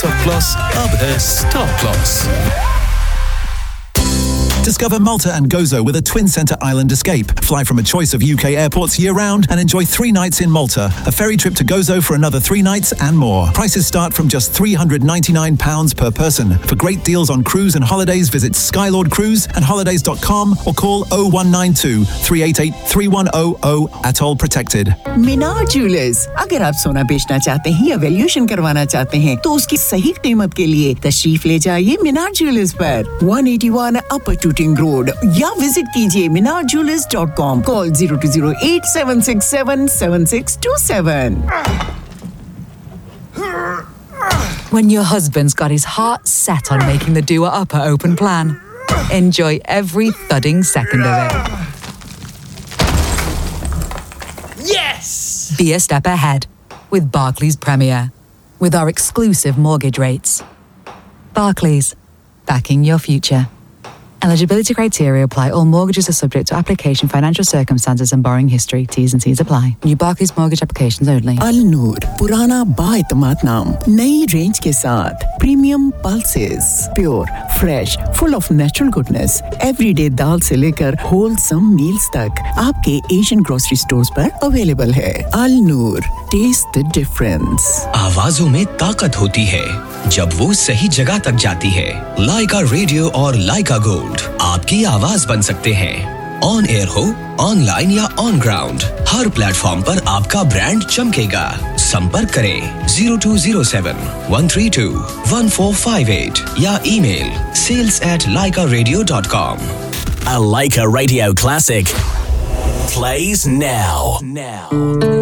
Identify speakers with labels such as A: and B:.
A: Soft Gloss, अब है Stop Gloss.
B: Discover Malta and Gozo with a Twin Centre Island escape. Fly from a choice of UK airports year-round and enjoy 3 nights in Malta. A ferry trip to Gozo for another 3 nights and more. Prices start from just £399 per person. For great deals on cruise and holidays, visit Skylord Cruise and holidays.com or call 0192 388 3100. Atoll protected.
C: Minar jewellers, अगर आप सोना बेचना चाहते हैं या valuation करवाना चाहते हैं तो उसकी सही कीमत के लिए तशरीफ ले जाइए मीनार ज्वेलर्स पर 181 अपर टूटिंग रोड या विजिट कीजिए minarjewelers.com. Call 0208-767-7627.
D: When your husband's got his heart set on making the Dua Upper open plan, enjoy every thudding second of it.
E: Yes!
D: Be a step ahead with Barclays Premier. With our exclusive mortgage rates. Barclays, backing your future. Eligibility criteria apply. All mortgages are subject to application, financial circumstances and borrowing history. T's and C's apply. New Barclays mortgage applications only.
C: Al Noor, पुराना बाएतमाद नाम, नई range के साथ premium pulses, pure, fresh, full of natural goodness, everyday दाल से लेकर wholesome meals तक आपके Asian grocery stores पर अवेलेबल है. Al Noor, taste the difference.
F: आवाजों में ताकत होती है जब वो सही जगह तक जाती है. लाइका रेडियो और लाइका गोल्ड आपकी आवाज बन सकते हैं. ऑन एयर हो, ऑनलाइन या ऑन ग्राउंड, हर प्लेटफॉर्म पर आपका ब्रांड चमकेगा. संपर्क करें 0207-132-1458 या email sales@laikaradio.com.
G: A Laika Radio classic plays now.